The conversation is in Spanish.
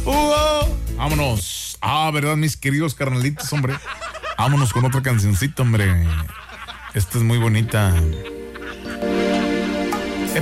Vámonos. ¿Verdad, mis queridos carnalitos, hombre? Vámonos con otra cancioncita, hombre. Esta es muy bonita.